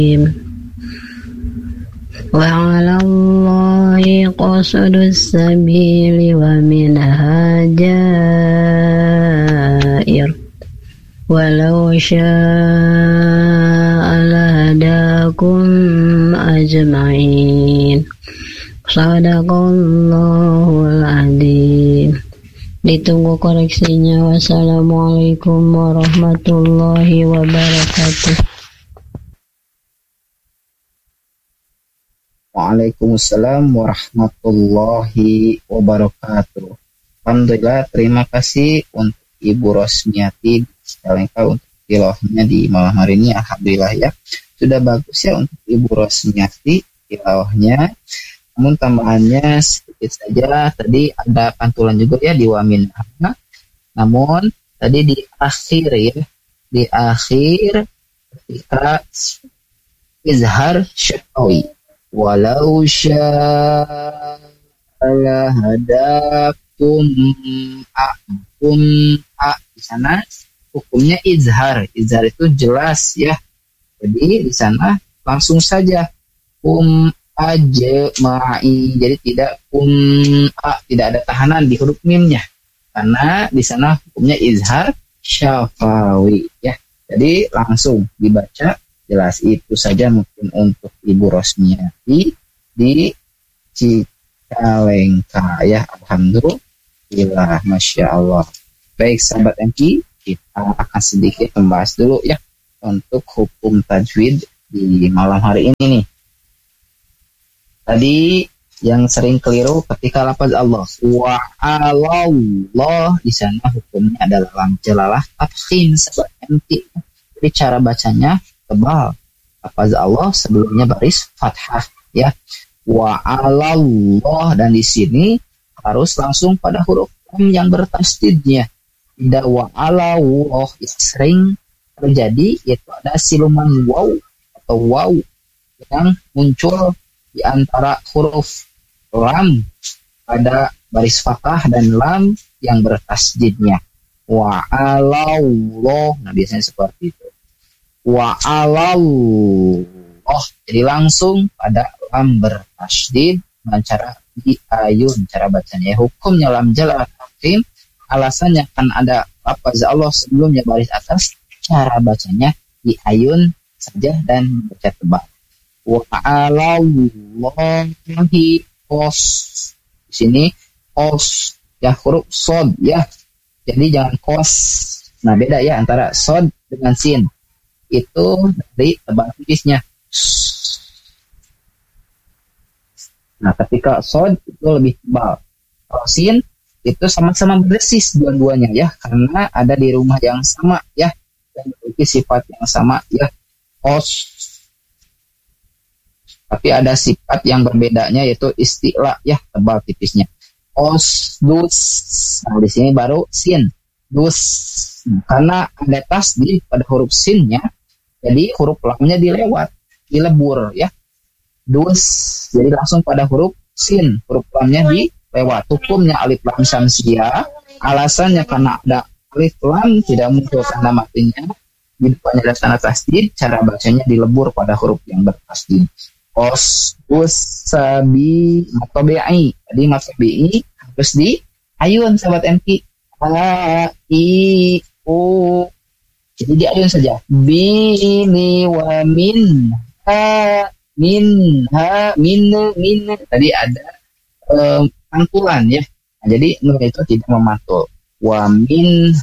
وعلى الله قصد السبيل ومنها جائر ولو شاء لهداكم أجمعين Sadaqallahul adzim. Ditunggu koreksinya. Wassalamualaikum warahmatullahi wabarakatuh. Waalaikumsalam warahmatullahi wabarakatuh. Alhamdulillah, terima kasih untuk Ibu Rosmiati Cicalengka untuk tilawahnya di malam hari ini. Alhamdulillah ya, sudah bagus ya untuk Ibu Rosmiati tilawahnya. Namun tambahannya sedikit saja, tadi ada pantulan juga ya di wamin. Namun tadi di akhir ya, di akhir ketika izhar syafawi, walau sya'ala hadakum di sana hukumnya izhar. Izhar itu jelas ya. Jadi di sana langsung saja ajma'i, jadi tidak tidak ada tahanan di huruf mimnya karena di sana hukumnya izhar syafawi ya. Jadi langsung dibaca jelas. Itu saja mungkin untuk Ibu Rosmiati di Cicalengka ya. Alhamdulillah, masya Allah. Baik sahabat MK, kita akan sedikit membahas dulu ya untuk hukum tajwid di malam hari ini nih. Tadi yang sering keliru ketika lafaz Allah wa Allah, di sana hukumnya adalah lam jalalah tafkhim sahabat MK. Jadi cara bacanya tebal. Lafaz Allah sebelumnya baris fathah ya. Wa Allah, dan di sini harus langsung pada huruf lam yang bertasdidnya. Tidak wa Allah yang sering terjadi yaitu ada siluman waw atau waw yang muncul di antara huruf lam pada baris fathah dan lam yang bertasdidnya. Wa Allah, nah biasanya seperti itu. Wa Allah, jadi langsung pada lam bertasdid dengan cara diayun cara bacanya. Hukumnya lam jalal tafkhim, alasannya kan ada lafaz Allah sebelumnya baris atas, cara bacanya diayun saja dan baca tebal. Wa alallahi qos, di sini qos ya, huruf sod ya, jadi jangan qos. Nah beda ya antara sod dengan sin, itu dari tebal tipisnya. Nah ketika sod itu lebih tebal, kalau sin itu sama-sama berdesis dua-duanya ya, karena ada di rumah yang sama ya dan memiliki sifat yang sama ya, qos. Tapi ada sifat yang berbedanya yaitu isti'la ya, tebal tipisnya. Os, dus. Nah di sini baru sin, dus. Karena ada tasdid pada huruf sinnya, jadi huruf lamnya dilebur ya. Dus, jadi langsung pada huruf sin, huruf lamnya dilewat. Hukumnya alif lam syamsiyah. Alasannya karena ada alif lam tidak muncul tanda matinya, di depannya ada tanda tasdid, cara bacanya dilebur pada huruf yang bertasdid. Os, us, sabi, matobi'i. Tadi matobi'i harus di ayun sahabat MK. A, I, U. Jadi di ayun saja. Bini wa min. Ha, min, ha, min. Tadi ada pantulan ya. Nah, jadi nun itu tidak memantul. Wa min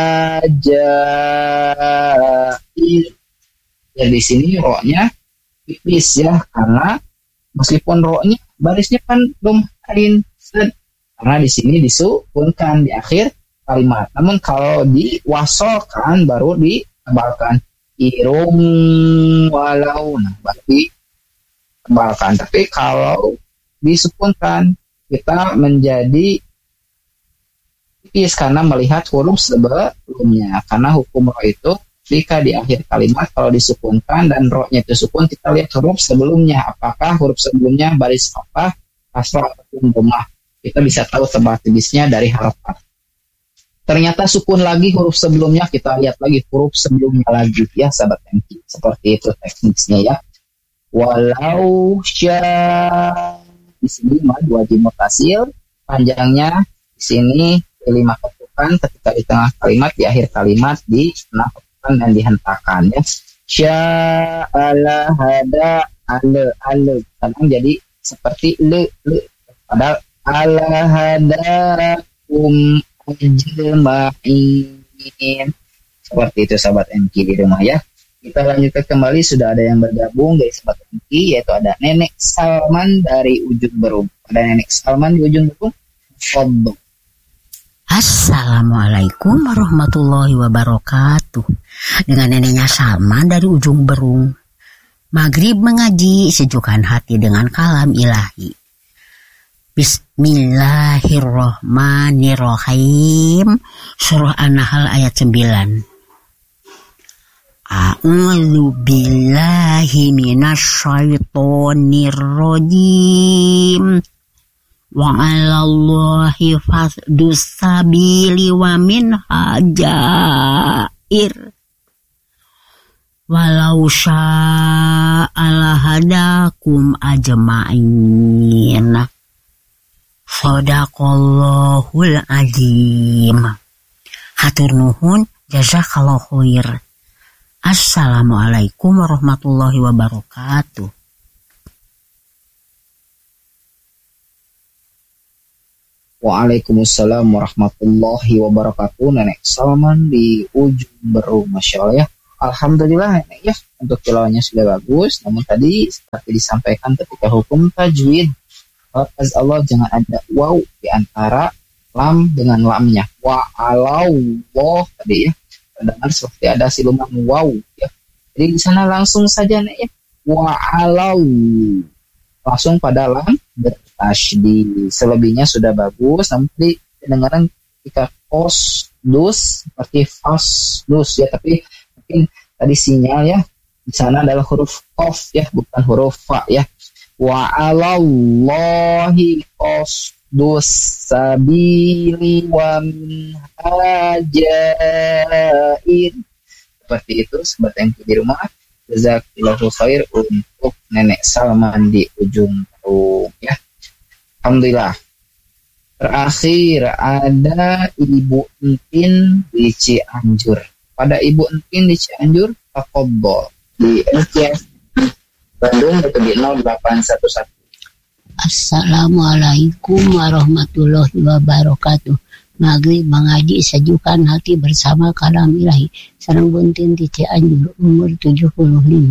hajain. Ya di sini ro-nya tipis ya, karena meskipun ro-nya barisnya kan belum ain, karena di sini disukunkan di akhir kalimat. Namun kalau diwasolkan baru ditebalkan. Irum walau, nah berarti tebalkan. Tapi kalau disukunkan kita menjadi tipis karena melihat huruf sebelumnya. Karena hukum ro itu jika di akhir kalimat kalau disukunkan dan ro-nya itu sukun, kita lihat huruf sebelumnya. Apakah huruf sebelumnya baris fathah, kasrah ataupun dhammah. Kita bisa tahu tebal tipisnya dari harakat. Ternyata sukun lagi huruf sebelumnya, kita lihat lagi huruf sebelumnya lagi ya sahabat MK. Seperti itu tekniknya ya. Walau di sini mad wajib mutasil, panjangnya di sini 5 ketukan ketika di tengah kalimat, di akhir kalimat di 6 ketukan dan dihentakan ya. Sya'ala hada ale kadang jadi seperti le padahal ala hada ajma'in. Seperti itu sahabat MQ di rumah ya. Kita lanjutkan kembali, sudah ada yang bergabung dari sahabat MQ, yaitu ada Nenek Salman dari Ujung Berung. Ada Nenek Salman di Ujung Berung. Fadhol. Assalamualaikum warahmatullahi wabarakatuh. Dengan neneknya Salman dari Ujung Berung. Maghrib mengaji, sejukkan hati dengan kalam ilahi. Bismillahirrahmanirrahim. Surah An-Nahl ayat 9. A'udzu billahi minasyaitonir rajim. Wa 'alallahi fasdus sabili wa minha jair. Walau sya'ala hadakum ajma'in. Shadaqallahul azim. Hatur nuhun, jazakallahu khair. Assalamualaikum warahmatullahi wabarakatuh. Waalaikumsalam warahmatullahi wabarakatuh. Nenek Salman di Ujung Berung, Masya Allah ya. Alhamdulillah Nenek ya, untuk tilawahnya sudah bagus. Namun tadi seperti disampaikan ketika hukum tajwid, lafaz Allah jangan ada waw di antara lam dengan lamnya. Wa'alallah tadi ya. Dengar seperti ada siluman waw ya. Jadi di sana langsung saja Nek ya. Wa'alau. Langsung pada lam bertasydid. Selebihnya sudah bagus. Namun tadi dengaran ketika dus seperti fasdus ya, tapi mungkin tadi sinyal ya di sana adalah huruf qaf ya, bukan huruf fa ya. Wa'alallahi qasdus sabili wa minhajair. Seperti itu sobat MQ di rumah. Jazakallahu khair untuk Nenek Salman di Ujung Berung ya. Alhamdulillah. Terakhir ada Ibu Entin di Cianjur. Pada Ibu Entin di Cianjur, tafadhol di MCS Bandung itu di 0811. Assalamualaikum warahmatullahi wabarakatuh. Maghrib mengaji, sejukan hati bersama kalam ilahi. Sareng Buntin di Cianjur, umur 75.